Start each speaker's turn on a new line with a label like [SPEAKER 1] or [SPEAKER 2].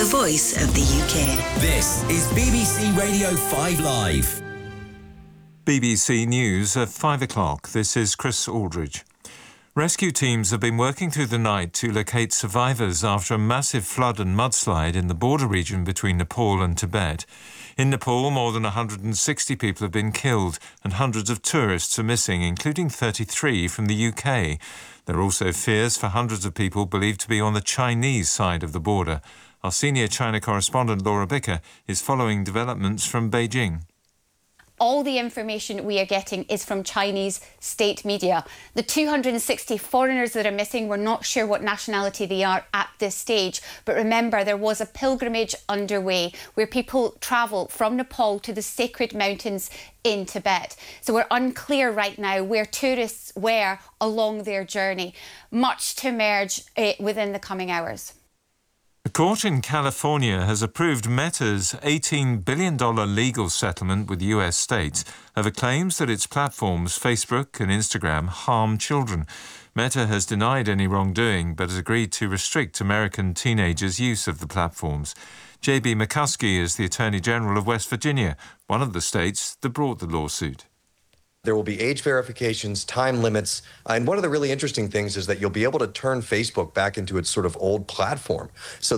[SPEAKER 1] voice of the UK.
[SPEAKER 2] This is BBC Radio 5 Live.
[SPEAKER 3] BBC News at 5 o'clock. This is Chris Aldridge. Rescue teams have been working through the night to locate survivors after a massive flood and mudslide in the border region between Nepal and Tibet. In Nepal, more than 160 people have been killed and hundreds of tourists are missing, including 33 from the UK. There are also fears for hundreds of people believed to be on the Chinese side of the border. Our senior China correspondent Laura Bicker is following developments from Beijing.
[SPEAKER 4] All the information we are getting is from Chinese state media. The 260 foreigners that are missing, we're not sure what nationality they are at this stage. But remember, there was a pilgrimage underway where people travel from Nepal to the sacred mountains in Tibet. So we're unclear right now where tourists were along their journey. Much to emerge within the coming hours.
[SPEAKER 3] A court in California has approved Meta's $18 billion legal settlement with US states over claims that its platforms, Facebook and Instagram, harm children. Meta has denied any wrongdoing but has agreed to restrict American teenagers' use of the platforms. J.B. McCuskey is the Attorney General of West Virginia, one of the states that brought the lawsuit.
[SPEAKER 5] There will be age verifications, time limits, and one of the really interesting things is that you'll be able to turn Facebook back into its sort of old platform. So